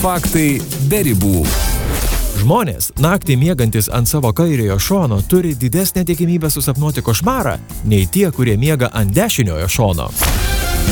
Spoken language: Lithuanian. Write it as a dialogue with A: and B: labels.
A: Faktai be ribų. Žmonės, naktį miegantis ant savo kairiojo šono, turi didesnę tikimybę susapnuoti košmarą nei tie, kurie miega ant dešiniojo šono.